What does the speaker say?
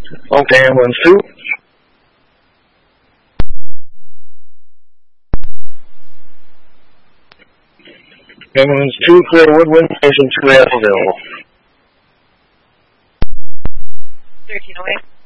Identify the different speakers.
Speaker 1: Okay, ambulance 2. Ambulance 2, clear Woodwind, station 2A available.
Speaker 2: 1308.